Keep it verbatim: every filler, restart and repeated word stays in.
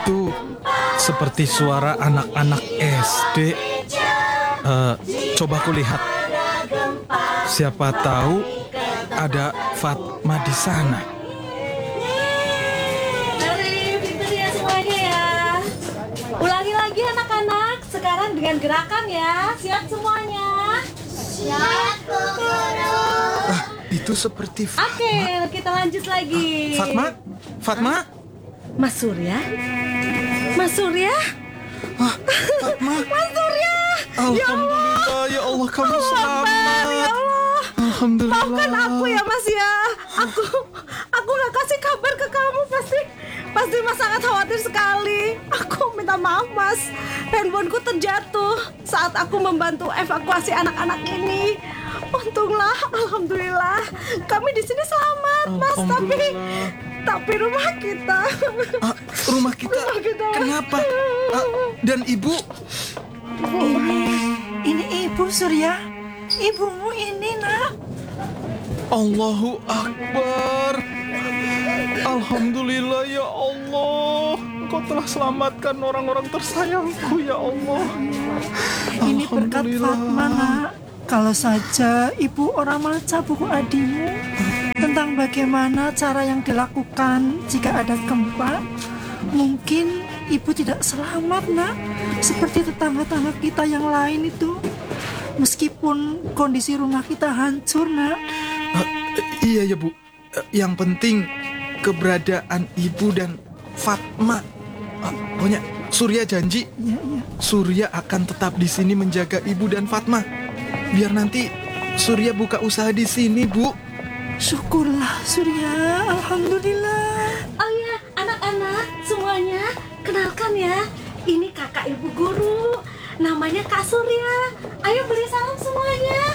Itu seperti suara anak-anak S D. Uh, coba aku lihat. Siapa tahu ada Fatma di sana. Mari, pintar ya semuanya ya. Ulangi lagi anak-anak. Sekarang dengan gerakan ya. Siap semuanya? Siap, Bu Guru. Ah, itu seperti Fatma. Oke, kita lanjut lagi. Fatma? Fatma? Mas Surya? Mas Surya? Ah, Fatma? Mas Surya! Alhamdulillah, ya Allah, kamu Akbar, selamat. ya Allah. Alhamdulillah. Maafkan aku ya Mas ya. Aku aku nggak kasih kabar ke kamu, pasti pasti Mas sangat khawatir sekali. Aku minta maaf Mas. Handphoneku terjatuh saat aku membantu evakuasi anak-anak ini. Untunglah, alhamdulillah kami di sini selamat Mas. Tapi tapi rumah kita. Ah, rumah kita. Rumah kita. Kenapa? Ah, dan ibu? Ini, ini ibu Surya. Ibumu ini nak. Allahu Akbar. Alhamdulillah ya Allah. Engkau telah selamatkan orang-orang tersayangku ya Allah. Ini berkat Fatma nak. Kalau saja ibu orang maca buku adimu tentang bagaimana cara yang dilakukan jika ada gempa, mungkin ibu tidak selamat nak. Seperti tetangga-tetangga kita yang lain itu. Meskipun kondisi rumah kita hancur nak. Ah, iya ya Bu. Yang penting keberadaan ibu dan Fatma. Ah, pokoknya Surya janji. Ya, ya. Surya akan tetap di sini menjaga ibu dan Fatma. Biar nanti Surya buka usaha di sini, Bu. Syukurlah Surya, alhamdulillah. Oh ya, anak-anak semuanya, kenalkan ya. Ini kakak ibu guru. Namanya Kak Surya. Ayo beri salam semuanya.